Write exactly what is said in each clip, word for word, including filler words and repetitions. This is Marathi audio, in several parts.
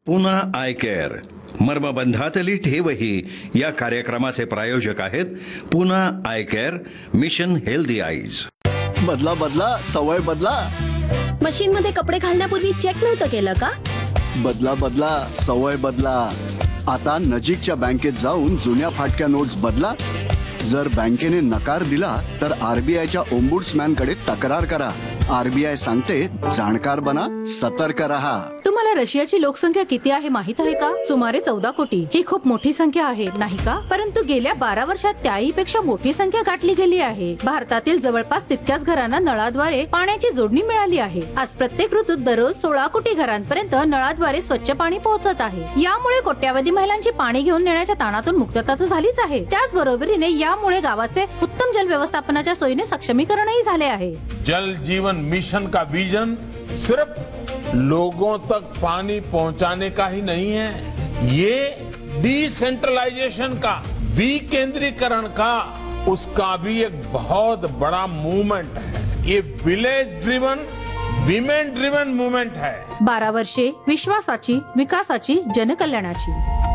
पुन्हा आय केअर मर्मबंधातली ठेवही या कार्यक्रमाचे प्रायोजक आहेत पुन्हा I care mission healthy eyes. बदला बदला सवय बदला. मशीन मध्ये कपडे घालण्यापूर्वी चेक नव्हतं केलं का? बदला बदला सवय बदला. आता नजीकच्या बँकेत जाऊन जुन्या फाटक्या नोट्स बदला. जर बँकेने नकार दिला तर आरबीआयच्या ओम्बुड्समॅन कडे तक्रार करा. आरबीआय सांगते जाणकार बना, सतर्क रहा. तुम्हाला रशियाची लोकसंख्या किती आहे माहित आहे का? सुमारे चौदा कोटी. ही खूप मोठी संख्या आहे नाही का? परंतु गेल्या बारा वर्षात त्याही पेक्षा मोठी संख्या गाठली गेली आहे. भारतातील जवळपास तितक्याच घरांना नळाद्वारे पाण्याची जोडणी मिळाली आहे. आज प्रत्येक ऋतूत दररोज सोळा कोटी घरांपर्यंत नळाद्वारे स्वच्छ पाणी पोहोचत आहे. यामुळे कोट्यावधी महिलांची पाणी घेऊन नेण्याच्या ताणातून मुक्तता तर झालीच आहे, त्याचबरोबरीने यामुळे गावाचे उत्तम जल व्यवस्थापनाच्या सोयीने सक्षमीकरणही झाले आहे. जल जीवन मिशन का विजन सिर्फ लोगों तक पानी पहुंचाने का ही नहीं है, ये डिसेंट्रलाइजेशन का, विकेंद्रीकरण का, उसका भी एक बहुत बड़ा मूवमेंट है. ये village driven, women driven movement है. बारा वर्षे विश्वासाची, विकासाची, जनकल्याणाची.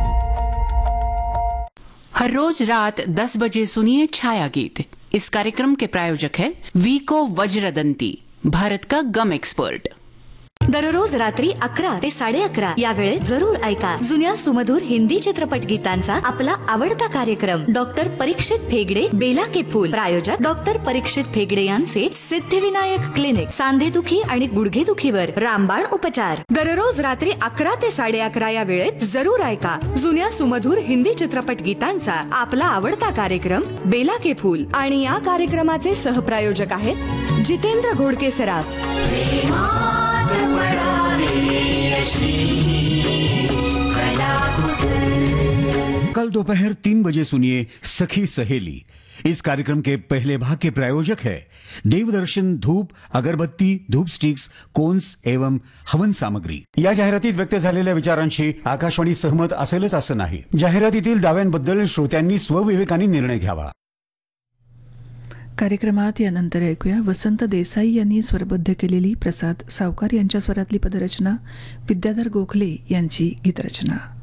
हर रोज रात दस बजे सुनिए छाया गीत. इस कार्यक्रम के प्रायोजक है वीको वज्रदंती, भारत का गम एक्सपर्ट. दररोज रात्री अकरा ते साडे अकरा या वेळेत जरूर ऐका जुन्या सुमधुर हिंदी चित्रपट गीतांचा आपला आवडता कार्यक्रम. डॉक्टर परीक्षित फेगडे, बेला के फूल. प्रायोजक डॉक्टर परीक्षित फेगडे यांचे सिद्धिविनायक क्लिनिक. सांधेदुखी आणि गुडघेदुखीवर रामबाण उपचार. दररोज रात्री अकरा ते साडे अकरा या वेळेत जरूर ऐका जुन्या सुमधुर हिंदी चित्रपट गीतांचा आपला आवडता कार्यक्रम बेला के फूल. आणि या कार्यक्रमाचे सहप्रायोजक आहेत जितेंद्र घोडके सराफ. कल दोपहर तीन बजे सुनिए सखी सहेली. इस कार्यक्रम के पहले भाग के प्रायोजक है देवदर्शन धूप, अगरबत्ती, धूप स्टिक्स, कोन्स एवं हवन सामग्री. या जाहिरातीत व्यक्त झालेल्या विचारांशी आकाशवाणी सहमत असेलच असं नाही. जाहिरातीतील दाव्यांबद्दल श्रोत्यांनी स्वविवेकाने निर्णय घ्यावा. कार्यक्रमात यानंतर ऐकूया वसंत देसाई यांनी स्वरबद्ध केलेली प्रसाद सावकार यांच्या स्वरातली पदरचना, विद्याधर गोखले यांची गीतरचना.